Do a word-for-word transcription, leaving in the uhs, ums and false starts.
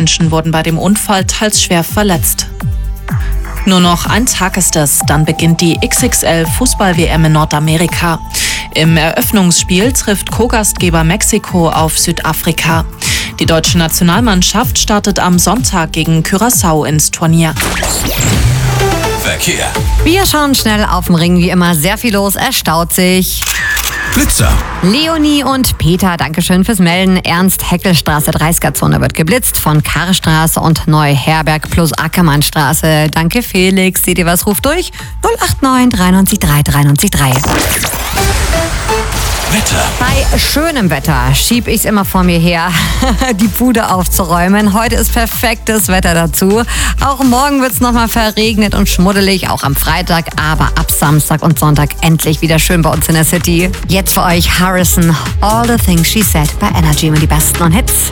Menschen wurden bei dem Unfall teils schwer verletzt. Nur noch ein Tag ist es, dann beginnt die X X L-Fußball-W M in Nordamerika. Im Eröffnungsspiel trifft Co-Gastgeber Mexiko auf Südafrika. Die deutsche Nationalmannschaft startet am Sonntag gegen Curaçao ins Turnier. Verkehr. Wir schauen schnell auf den Ring, wie immer sehr viel los, es staut sich. Blitzer. Leonie und Peter, Dankeschön fürs Melden. Ernst-Heckel-Straße, dreißiger-Zone wird geblitzt von Karrstraße und Neuherberg plus Ackermannstraße. Danke Felix, seht ihr was, ruft durch null acht neun drei neun drei drei neun drei. Wetter. Bei schönem Wetter schieb ich's immer vor mir her, die Bude aufzuräumen. Heute ist perfektes Wetter dazu. Auch morgen wird's nochmal verregnet und schmuddelig, auch am Freitag. Aber ab Samstag und Sonntag endlich wieder schön bei uns in der City. Jetzt für euch Harrison, All the Things She Said bei Energy mit die besten und Hits.